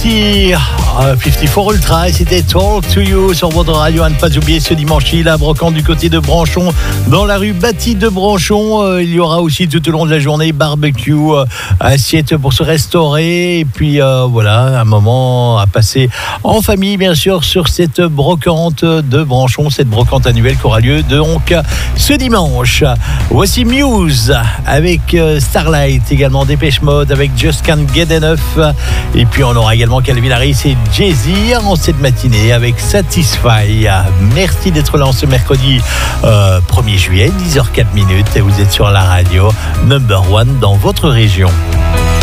54 Ultra et c'était Talk to You sur votre radio. À ne pas oublier ce dimanche, la brocante du côté de Branchon, dans la rue Bâtie de Branchon. Il y aura aussi tout au long de la journée barbecue, assiette pour se restaurer. Et puis voilà, un moment à passer en famille, bien sûr, sur cette brocante de Branchon, cette brocante annuelle qui aura lieu donc ce dimanche. Voici Muse avec Starlight, également Dépêche Mode avec Just Can't Get Enough. Et puis on aura également Calvin Harris et Jay-Z en cette matinée avec Satisfy. Merci d'être là en ce mercredi 1er juillet, 10h04. Et vous êtes sur la radio number one dans votre région.